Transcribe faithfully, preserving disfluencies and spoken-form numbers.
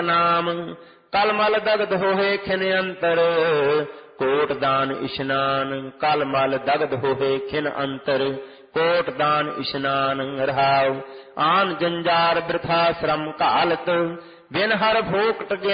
ਨਾਮ। ਕਲ ਮਲ ਦਗਧ ਹੋਏ ਖਿਨ ਅੰਤਰ, ਕੋਟ ਦਾਨ ਇਸ਼ਨਾਨ। ਕਲ ਮਲ ਦਗਧ ਹੋਏ ਖਿਨ ਅੰਤਰ, ਕੋਟ ਦਾਨ ਇਸ਼ਨਾਨ। ਰਹਾਉ ਆਨ ਜੰਜਾਰ ਬਿਰਥਾ ਸ਼ਰਮ ਘਾਲਤ, ਬਿਨ ਹਰ ਭੋਗਟ